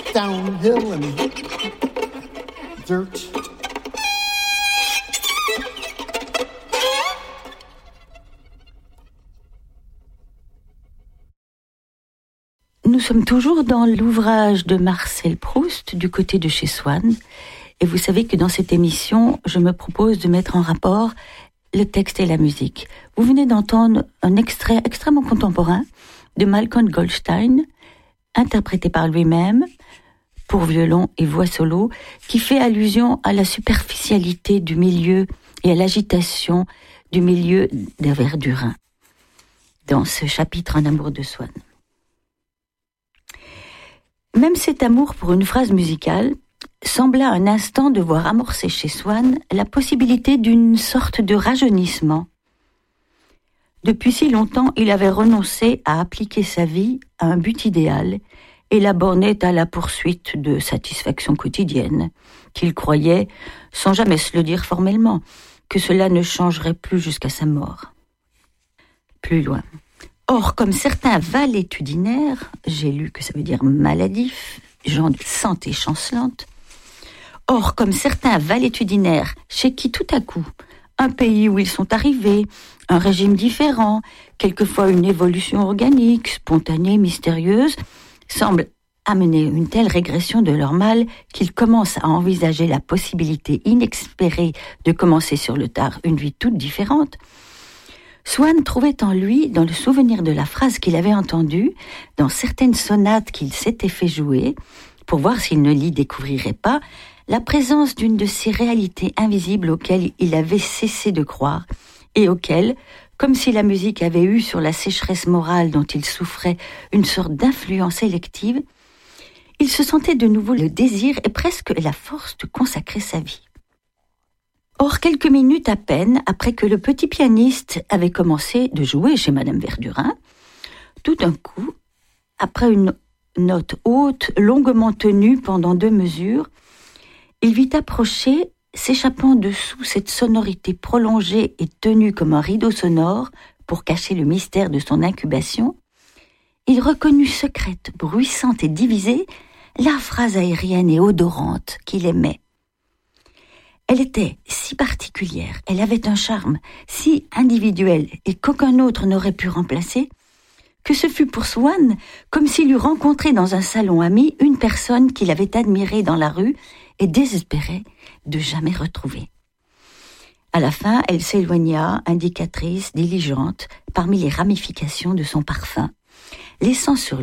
downhill and dirt. Nous sommes toujours dans l'ouvrage de Marcel Proust, du côté de chez Swann. Et vous savez que dans cette émission, je me propose de mettre en rapport le texte et la musique. Vous venez d'entendre un extrait extrêmement contemporain de Malcolm Goldstein, interprété par lui-même, pour violon et voix solo, qui fait allusion à la superficialité du milieu et à l'agitation du milieu des Verdurins, dans ce chapitre En amour de Swann. Même cet amour pour une phrase musicale sembla un instant devoir amorcer chez Swann la possibilité d'une sorte de rajeunissement. Depuis si longtemps, il avait renoncé à appliquer sa vie à un but idéal et la bornait à la poursuite de satisfactions quotidiennes, qu'il croyait, sans jamais se le dire formellement, que cela ne changerait plus jusqu'à sa mort. Plus loin. Or, comme certains valétudinaires, j'ai lu que ça veut dire maladif, gens de santé chancelante, or, comme certains valétudinaires, chez qui tout à coup, un pays où ils sont arrivés, un régime différent, quelquefois une évolution organique, spontanée, mystérieuse, semble amener une telle régression de leur mal qu'ils commencent à envisager la possibilité inespérée de commencer sur le tard une vie toute différente, Swann trouvait en lui, dans le souvenir de la phrase qu'il avait entendue, dans certaines sonates qu'il s'était fait jouer, pour voir s'il ne l'y découvrirait pas, la présence d'une de ces réalités invisibles auxquelles il avait cessé de croire, et auxquelles, comme si la musique avait eu sur la sécheresse morale dont il souffrait une sorte d'influence élective, il se sentait de nouveau le désir et presque la force de consacrer sa vie. Or, quelques minutes à peine après que le petit pianiste avait commencé de jouer chez Madame Verdurin, tout d'un coup, après une note haute, longuement tenue pendant 2 mesures, il vit approcher, s'échappant dessous cette sonorité prolongée et tenue comme un rideau sonore pour cacher le mystère de son incubation, il reconnut secrète, bruissante et divisée la phrase aérienne et odorante qu'il aimait. Elle était si particulière, elle avait un charme si individuel et qu'aucun autre n'aurait pu remplacer, que ce fut pour Swann comme s'il eût rencontré dans un salon ami une personne qu'il avait admirée dans la rue et désespérait de jamais retrouver. À la fin, elle s'éloigna, indicatrice, diligente, parmi les ramifications de son parfum, laissant sur